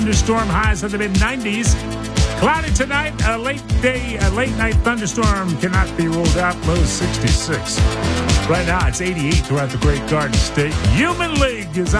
thunderstorm, highs in the mid-90s. Cloudy tonight, a late night thunderstorm cannot be ruled out, low 66. Right now, it's 88 throughout the Great Garden State. Human League is